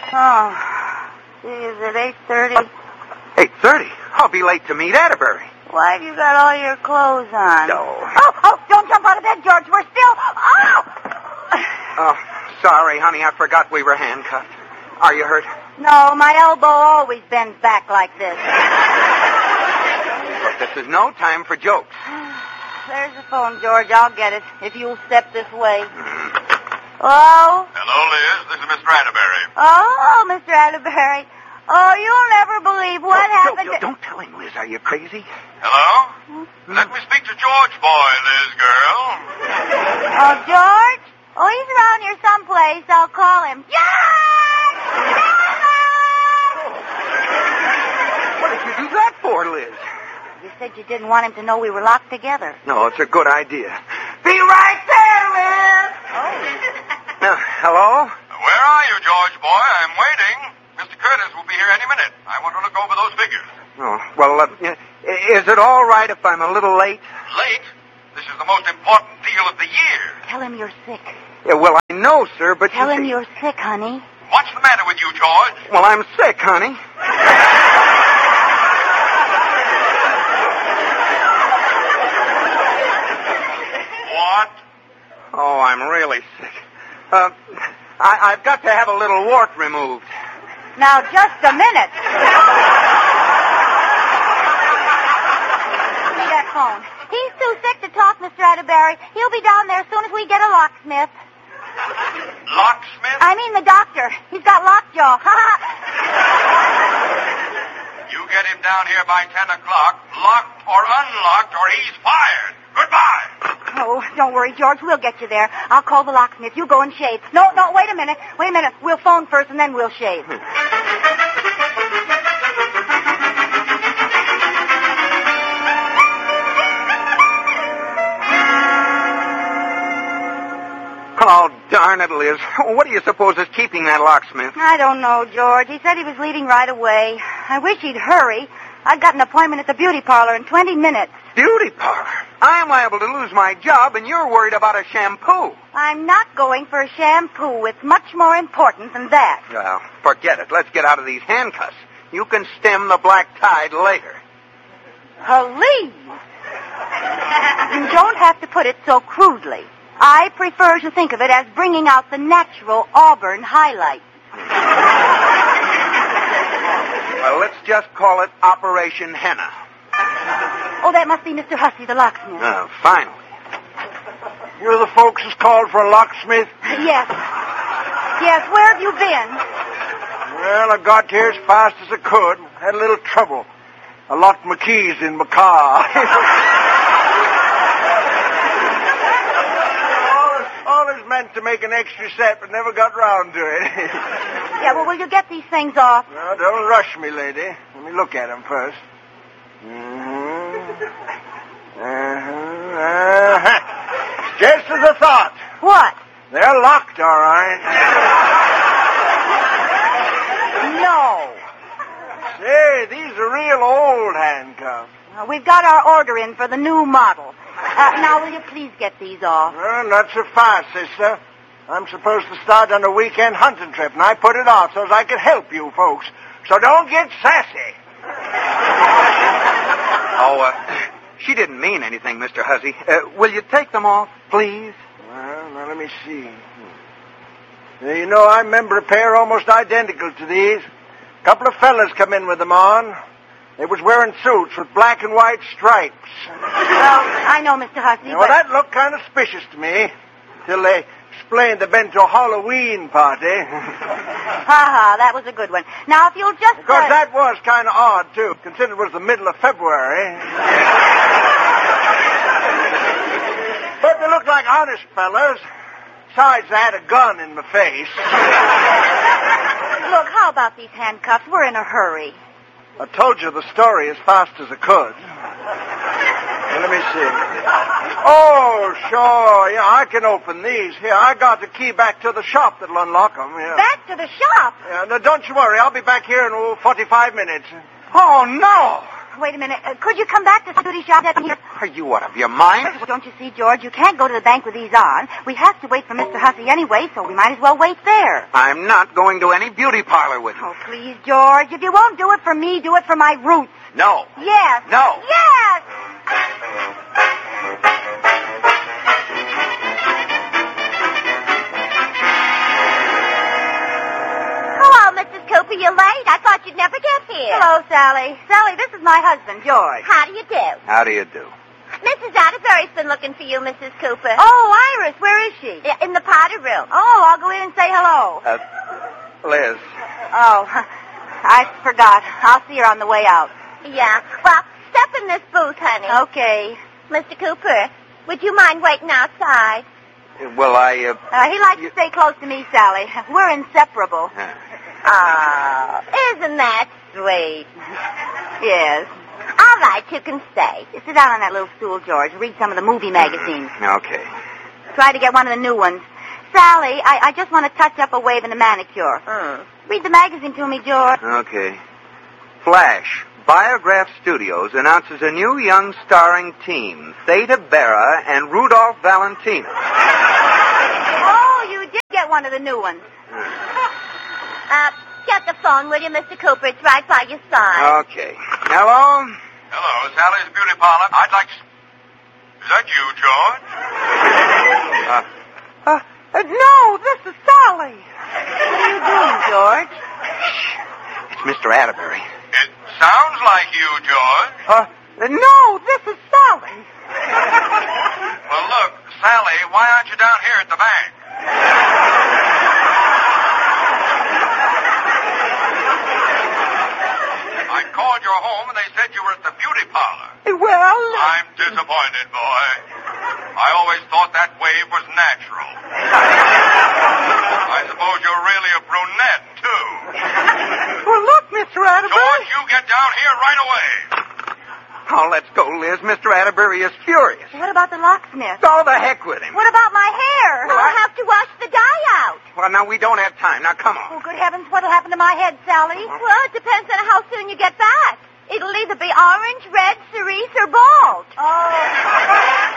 Oh, is it 8:30? 8:30? I'll be late to meet Atterbury. Why have you got all your clothes on? No. Oh, don't jump out of bed, George. We're still... Oh, sorry, honey. I forgot we were handcuffed. Are you hurt? No, my elbow always bends back like this. Look, this is no time for jokes. There's the phone, George. I'll get it if you'll step this way. Hello? Hello, Liz. This is Mr. Atterbury. Oh, Mr. Atterbury. Oh, you'll never believe what happened. Don't tell him, Liz. Are you crazy? Hello? Let me speak to George Boy, Liz girl. Oh, George? Oh, he's around here someplace. I'll call him. George! What did you do that for, Liz? You said you didn't want him to know we were locked together. No, it's a good idea. Be right there, Liz! Hello? Where are you, George Boy? I'm waiting. Mr. Curtis will be here any minute. I want to look over those figures. Oh, well, is it all right if I'm a little late? Late? This is the most important deal of the year. Tell him you're sick. Yeah, well, I know, sir, but Tell him you're sick, honey. What's the matter with you, George? Well, I'm sick, honey. What? Oh, I'm really sick. I've got to have a little wart removed. Now, just a minute. Give me that phone. He's too sick to talk, Mr. Atterbury. He'll be down there as soon as we get a locksmith. Locksmith? I mean the doctor. He's got lockjaw. You get him down here by 10 o'clock, locked or unlocked, or he's fired. Goodbye. Oh, don't worry, George. We'll get you there. I'll call the locksmith. You go and shave. No, wait a minute. We'll phone first, and then we'll shave. Oh, darn it, Liz. What do you suppose is keeping that locksmith? I don't know, George. He said he was leaving right away. I wish he'd hurry. I've got an appointment at the beauty parlor in 20 minutes. Beauty parlor? I'm liable to lose my job, and you're worried about a shampoo. I'm not going for a shampoo. It's much more important than that. Well, forget it. Let's get out of these handcuffs. You can stem the black tide later. Please. You don't have to put it so crudely. I prefer to think of it as bringing out the natural auburn highlight. Well, let's just call it Operation Henna. Oh, that must be Mr. Hussey, the locksmith. Oh, finally. You're the folks who's called for a locksmith? Yes. Yes, where have you been? Well, I got here as fast as I could. Had a little trouble. I locked my keys in my car. Always meant to make an extra set, but never got round to it. Yeah, well, will you get these things off? No, don't rush me, lady. Let me look at them first. Just as I thought. What? They're locked, all right. No. Say, these are real old handcuffs. We've got our order in for the new model. Now, will you please get these off? Well, not so fast, sister. I'm supposed to start on a weekend hunting trip, and I put it off so as I could help you folks. So don't get sassy. Oh, she didn't mean anything, Mr. Hussey. Will you take them off, please? Well, now let me see. You know, I remember a pair almost identical to these. A couple of fellas come in with them on. They was wearing suits with black and white stripes. Well, I know, Mr. Hussey, Well, that looked kind of suspicious to me. Till they explained they'd been to a Halloween party. Ha, that was a good one. Now, if you'll just... Of course, that was kind of odd, too, considering it was the middle of February. But they looked like honest fellas. Besides, I had a gun in my face. Look, how about these handcuffs? We're in a hurry. I told you the story as fast as I could. Now, let me see. Oh, sure. Yeah, I can open these. Here, I got the key back to the shop that'll unlock them. Yeah. Back to the shop? Yeah, now, don't you worry. I'll be back here in 45 minutes. Oh, no! Wait a minute. Could you come back to the beauty shop here? Are you out of your mind? Well, don't you see, George? You can't go to the bank with these on. We have to wait for Mr. Hussey anyway, so we might as well wait there. I'm not going to any beauty parlor with you. Oh, please, George. If you won't do it for me, do it for my roots. No. Yes. No. Yes! Hello, Mrs. Cooper. You're late. I thought you'd never get here. Hello, Sally. Sally, this is my husband, George. How do you do? How do you do? Mrs. Atterbury's been looking for you, Mrs. Cooper. Oh, Iris, where is she? In the powder room. Oh, I'll go in and say hello. Liz. Oh, I forgot. I'll see her on the way out. Yeah. Well, step in this booth, honey. Okay. Mr. Cooper, would you mind waiting outside? Well, He likes to stay close to me, Sally. We're inseparable. Oh, isn't that sweet? Yes. All right, you can stay. You sit down on that little stool, George. Read some of the movie magazines. Okay. Try to get one of the new ones. Sally, I just want to touch up a wave and a manicure. Read the magazine to me, George. Okay. Flash. Biograph Studios announces a new young starring team, Theta Berra and Rudolph Valentino. Oh, you did get one of the new ones. Get the phone, will you, Mr. Cooper? It's right by your side. Okay. Hello? Hello, Sally's Beauty Parlor. I'd like to... Is that you, George? No, this is Sally. What are you doing, George? It's Mr. Atterbury. It sounds like you, George. No, this is Sally. Well, look, Sally, why aren't you down here at the bank? I called your home and they said you were at the beauty parlor. Well... I'm disappointed, boy. I always thought that wave was natural. I suppose you're really a brunette, too. Well, look, Mr. Atterbury. George, you get down here right away. Oh, let's go, Liz. Mr. Atterbury is furious. What about the locksmith? Go the heck with him. What about my hair? I'll have to wash the dye out. Well, now, we don't have time. Now, come on. Oh, good heavens, what'll happen to my head, Sally? Well, it depends on how soon you get back. It'll either be orange, red, cerise, or bald. Oh.